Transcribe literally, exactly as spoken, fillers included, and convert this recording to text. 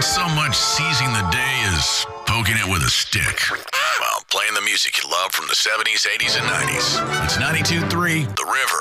not so much seizing the day as poking it with a stick. Well, playing the music you love from the seventies, eighties, and nineties. It's ninety-two point three The River.